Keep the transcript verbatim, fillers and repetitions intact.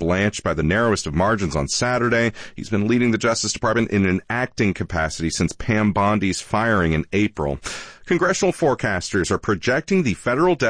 blanched by the narrowest of margins on Saturday. He's been leading the Justice Department in an acting capacity since Pam Bondi's firing in April. Congressional forecasters are projecting the federal deficit